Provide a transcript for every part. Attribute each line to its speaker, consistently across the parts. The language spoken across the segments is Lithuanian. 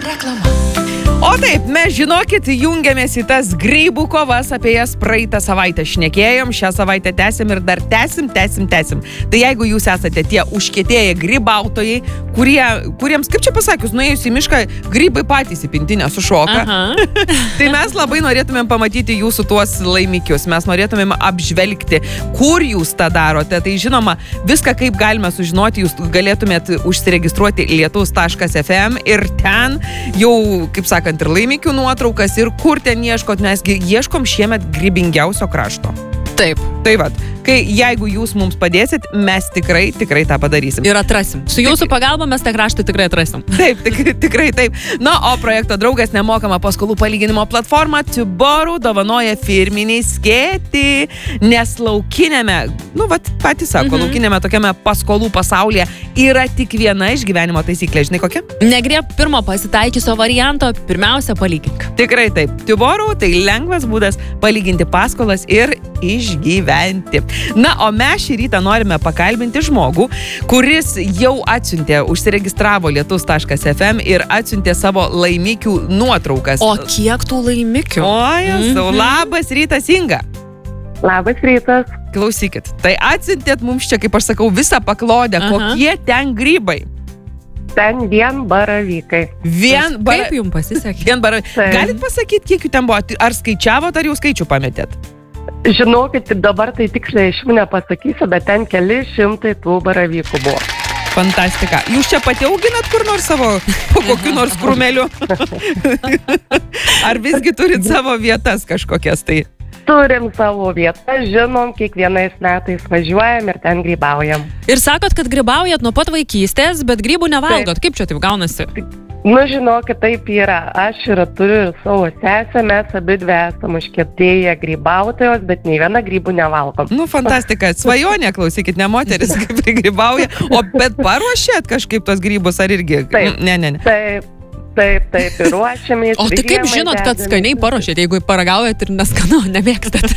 Speaker 1: Reklama.
Speaker 2: O taip, mes žinokit, jungiamės į tas grybų kovas, apie jas praeitą savaitę šnekėjom, šią savaitę tęsim ir dar tęsim. Tai jeigu jūs esate tie užkietėję grybautojai, kuriems, kaip čia pasakius, nuėjus į mišką, grybai patys į pintinę sušoka, tai mes labai norėtumėm pamatyti jūsų tuos laimikius, mes norėtumėm apžvelgti, kur jūs tą darote. Tai žinoma, viską kaip galime sužinoti, jūs galėtumėt užsiregistruoti lietus.fm ir ten jau, kaip sakant, ir laimikių nuotraukas, ir kur ten ieškot, mes ieškom šiemet grybingiausio krašto.
Speaker 1: Taip.
Speaker 2: Tai vat, jeigu jūs mums padėsit, mes tikrai tą padarysim.
Speaker 1: Ir atrasim. Su jūsų pagalba mes tą kraštą tikrai atrasim.
Speaker 2: Taip, tikrai taip. Na, o projekto draugas nemokama paskolų palyginimo platforma Tuborų dovanoja firminį skėtį, nes laukinėme, patys sako, laukinėme tokiame paskolų pasaulyje yra tik viena iš gyvenimo taisyklė. Žinai kokia?
Speaker 1: Negrieb pirmo pasitaikiusio varianto, pirmiausia palygink.
Speaker 2: Tikrai taip. Tuborų tai lengvas būdas palyginti paskolas ir išgyventi. Na, o mes šį rytą norime pakalbinti žmogų, kuris jau užsiregistravo lietus.fm ir atsiuntė savo laimikių nuotraukas.
Speaker 1: O kiek tų laimikių?
Speaker 2: Labas rytas, Inga.
Speaker 3: Labas rytas.
Speaker 2: Klausykit, tai atsiuntėt mums čia, kaip aš sakau, visą paklodę, kokie ten grybai.
Speaker 3: Ten vien baravykai.
Speaker 1: Kaip jums pasisekė?
Speaker 2: Vien baravykai. Galit pasakyti, kiek jų ten buvo? Ar skaičiavot, ar jau skaičių pametėt?
Speaker 3: Žinokit, dabar tai tiksliai iš jų nepasakysiu, bet ten keli šimtai tų baravykų buvo.
Speaker 2: Fantastika. Jūs čia pati auginat kur nors savo, po kokiu nors krūmeliu? Ar visgi turit savo vietas kažkokias tai?
Speaker 3: Turim savo vietą, žinom, kiekvienais metais važiuojam ir ten grybaujam.
Speaker 1: Ir sakot, kad grybaujat nuo pat vaikystės, bet grybų nevalgot. Kaip čia taip gaunasi?
Speaker 3: Žinokit, taip yra. Aš ir turiu savo sesę, mes abidvi esam užkietėję grybautojos, bet nei viena grybų nevalgom.
Speaker 2: Fantastika. Svajonė, klausykit, ne moteris kaip grybauja, bet paruošėt kažkaip tos grybus, ar irgi?
Speaker 3: Taip.
Speaker 2: Ne.
Speaker 3: Taip, ir ruošiamės.
Speaker 1: O tai kaip žinot, kad skaniai paruošėt, jeigu paragaujat ir neskanu, nemėgstat?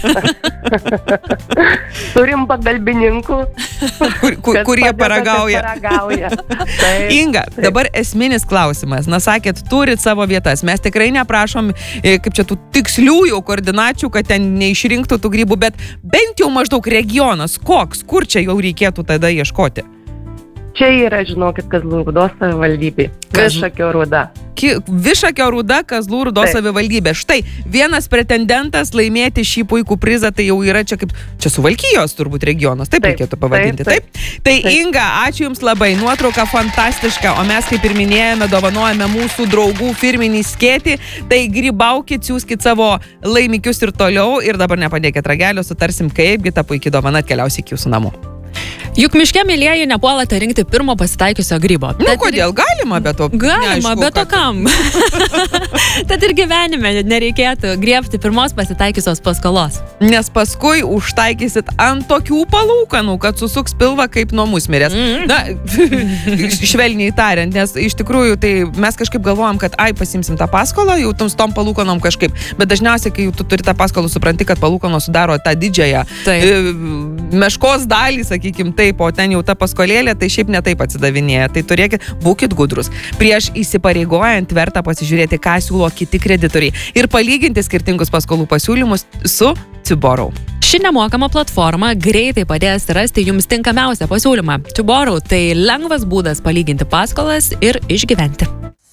Speaker 3: Turim pagalbininkų,
Speaker 2: kurie paragauja. Inga, dabar esminis klausimas. Na, sakėt, turit savo vietas. Mes tikrai neprašom, kaip čia tų tiksliųjų koordinačių, kad ten neišrinktų tų grybų, bet bent jau maždaug regionas, koks, kur čia jau reikėtų tada ieškoti?
Speaker 3: Čia yra, žinokit, Kazlų Rūdos savivaldybė. Višakio Rūda.
Speaker 2: Višakio Rūda, Kazlų Rūdos savivaldybė. Štai, vienas pretendentas laimėti šį puikų prizą, tai jau yra čia kaip, čia Suvalkijos turbūt regionas, taip reikėtų pavadinti, taip? Tai Inga, ačiū Jums labai, nuotrauka fantastiška, o mes, kaip ir minėjome, dovanojame mūsų draugų firminį skėtį, tai grybaukit, siųskit savo laimikius ir toliau, ir dabar nepadėkit ragelio, sutarsim, kaipgi ta puikiai dovana atkeliaus iki jūsų namų.
Speaker 1: Juk miške, mėlieji, nepuolate rinkti pirmo pasitaikiusio grybo.
Speaker 2: Kodėl? Galima, bet to.
Speaker 1: Galima, bet to kam? Tad ir gyvenime nereikėtų griebti pirmos pasitaikiusios paskolos.
Speaker 2: Nes paskui užtaikysit ant tokių palūkanų, kad susuks pilvą kaip nuo musmirės. Na, švelniai tariant, nes iš tikrųjų tai mes kažkaip galvojam, kad pasimsim tą paskolą, jau tom palūkanom kažkaip. Bet dažniausiai, kai tu turi tą paskolą, supranti, kad palūkanos sudaro tą didžiąją meškos dalį, sakykim, taip, o ten jau ta paskolėlė, tai šiaip ne taip atsidavinėja. Tai būkit gudrus. Prieš įsipareigojant verta pasižiūrėti, ką siūlo kiti kreditoriai ir palyginti skirtingus paskolų pasiūlymus su Tuborų.
Speaker 1: Ši nemokama platforma greitai padės rasti jums tinkamiausią pasiūlymą. Tuborų tai lengvas būdas palyginti paskolas ir išgyventi.